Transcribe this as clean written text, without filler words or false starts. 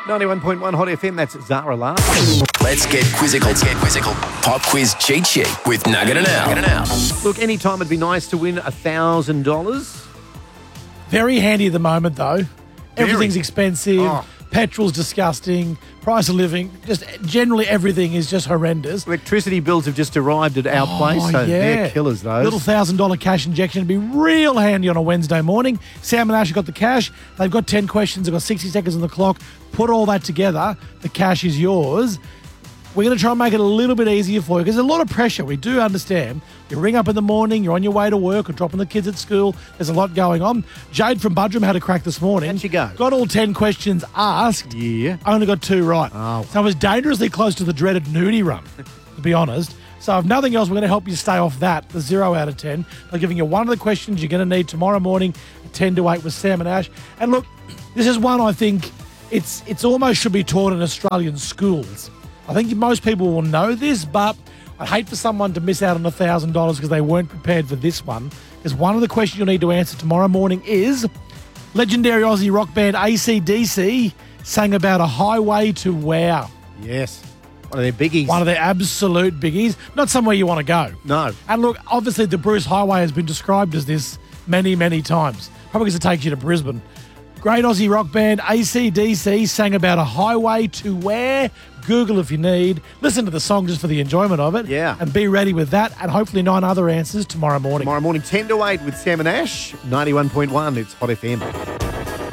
91.1 Hot FM, that's Zara Lark. Let's get quizzical. Pop quiz cheat sheet with Nugget and Al. Look, any time it'd be nice to win $1,000. Very handy at the moment, though. Everything's expensive. Oh. Petrol's disgusting. Price of living, just generally everything is just horrendous. Electricity bills have just arrived at our place, so they're killers, those. Little $1,000 cash injection would be real handy on a Wednesday morning. Sam and Ash have got the cash. They've got 10 questions. They've got 60 seconds on the clock. Put all that together. The cash is yours. We're going to try and make it a little bit easier for you because there's a lot of pressure. We do understand. You ring up in the morning, you're on your way to work or dropping the kids at school. There's a lot going on. Jade from Budrum had a crack this morning. How'd she go? Got all 10 questions asked. Yeah. Only got 2 right. Oh. So I was dangerously close to the dreaded nudie run, to be honest. So if nothing else, we're going to help you stay off that, the 0 out of 10, by giving you one of the questions you're going to need tomorrow morning at 10 to 8 with Sam and Ash. And look, this is one I think it's almost should be taught in Australian schools. I think most people will know this, but I'd hate for someone to miss out on $1,000 because they weren't prepared for this one. Because one of the questions you'll need to answer tomorrow morning is legendary Aussie rock band AC/DC sang about a highway to where? Yes. One of their biggies. One of their absolute biggies. Not somewhere you want to go. No. And look, obviously the Bruce Highway has been described as this many, many times. Probably because it takes you to Brisbane. Great Aussie rock band AC/DC sang about a highway to where? Google if you need. Listen to the song just for the enjoyment of it. Yeah. And be ready with that and hopefully 9 other answers tomorrow morning. Tomorrow morning, 10 to 8 with Sam and Ash. 91.1, it's Hot FM.